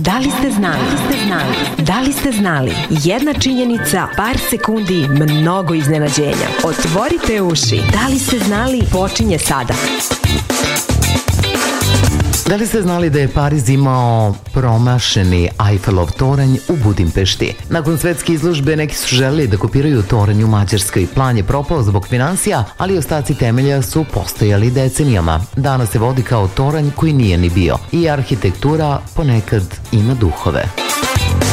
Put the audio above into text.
Da li ste znali? Da li ste znali? Jedna činjenica, par sekundi, mnogo iznenađenja. Otvorite uši. Da li ste znali? Počinje sada. Da li ste znali da je Pariz imao promašeni Eiffelov toranj u Budimpešti? Nakon svetske izložbe neki su želeli da kopiraju toranj u Mađarskoj. Plan je propao zbog financija, ali ostaci temelja su postojali decenijama. Danas se vodi kao toranj koji nije ni bio. I arhitektura ponekad ima duhove.